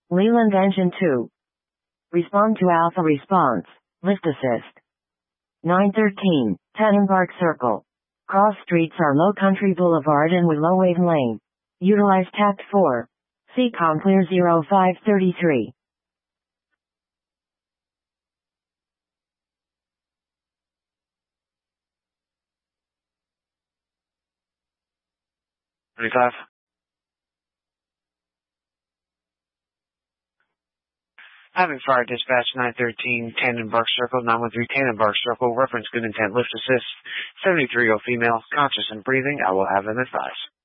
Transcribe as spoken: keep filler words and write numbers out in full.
Leland engine two. Respond to alpha response. Lift assist. nine thirteen, Tannenberg Circle. Cross streets are Low Country Boulevard and Willow Wave Lane. Utilize tact four. C COM clear zero five thirty-three. thirty-five. Having fire dispatch nine thirteen, Tannenberg Circle, nine one three Tannenberg Circle, reference good intent, lift assist, seventy-three-year-old female, conscious and breathing, I will have them advised.